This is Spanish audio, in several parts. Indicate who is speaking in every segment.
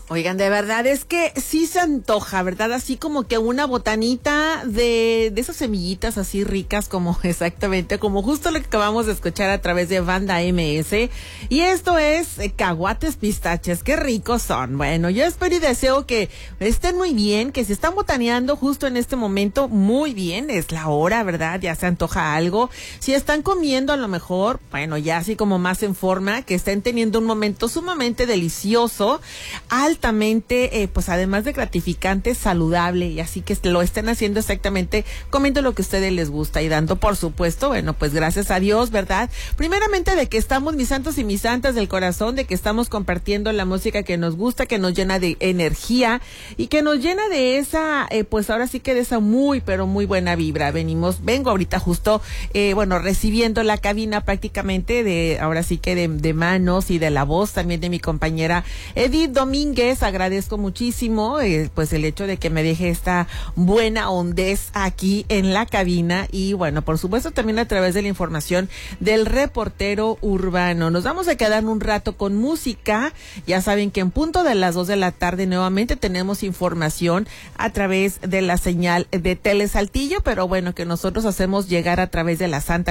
Speaker 1: Oigan, de verdad es que sí se antoja, ¿verdad? Así como que una botanita de esas semillitas así ricas, como exactamente, como justo lo que acabamos de escuchar a través de Banda MS. Y esto es caguates pistaches, qué ricos son. Bueno, yo espero y deseo que estén muy bien, que se están botaneando justo en este momento muy bien, es la hora, ¿verdad? Ya se antoja algo. Si están comiendo a lo mejor, bueno, ya así como más en forma, que estén teniendo un momento sumamente delicioso, altamente, pues además de gratificante, saludable, y así que lo estén haciendo exactamente comiendo lo que a ustedes les gusta y dando, por supuesto, bueno, pues gracias a Dios, ¿verdad? Primeramente de que estamos, mis santos y mis santas del corazón, de que estamos compartiendo la música que nos gusta, que nos llena de energía y que nos llena de esa, pues ahora sí que de esa muy, pero muy buena vibra. Vengo ahorita justo, bueno, recibiendo la cabina prácticamente de, ahora sí que de manos y de la voz también de mi compañera Edith Domínguez. Agradezco muchísimo pues el hecho de que me deje esta buena hondez aquí en la cabina y bueno, por supuesto también a través de la información del reportero urbano. Nos vamos a quedar un rato con música. Ya saben que en punto de las 2 de la tarde nuevamente tenemos información a través de la señal de Telesaltillo, pero bueno, que nosotros hacemos llegar a través de la Santa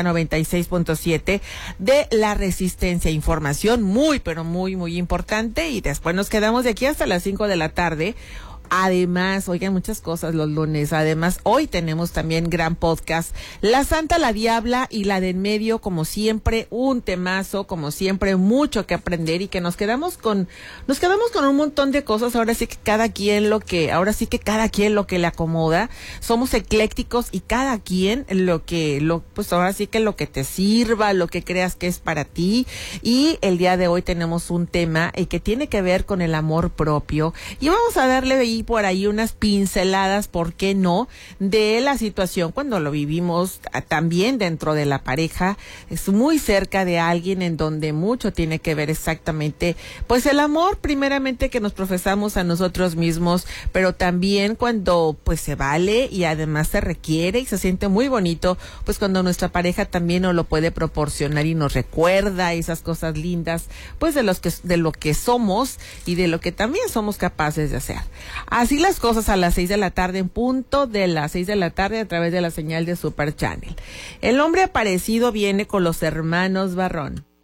Speaker 1: 96.7 de La Resistencia. Información muy, pero muy, muy importante y después nos quedamos de aquí hasta las 5 de la tarde. Además, oigan, muchas cosas los lunes. Además, hoy tenemos también gran podcast. La Santa, la Diabla y la de en medio, como siempre, un temazo, como siempre, mucho que aprender y que nos quedamos con un montón de cosas. Ahora sí que cada quien lo que le acomoda. Somos eclécticos y cada quien pues ahora sí que lo que te sirva, lo que creas que es para ti. Y el día de hoy tenemos un tema que tiene que ver con el amor propio. Y vamos a darle por ahí unas pinceladas, ¿por qué no?, de la situación cuando lo vivimos también dentro de la pareja, es muy cerca de alguien en donde mucho tiene que ver exactamente, pues el amor primeramente que nos profesamos a nosotros mismos, pero también cuando pues se vale y además se requiere y se siente muy bonito, pues cuando nuestra pareja también nos lo puede proporcionar y nos recuerda esas cosas lindas, pues de lo que somos y de lo que también somos capaces de hacer. Así las cosas a las 6 de la tarde, en punto de las 6 de la tarde a través de la señal de Super Channel. El hombre aparecido viene con los hermanos Barrón.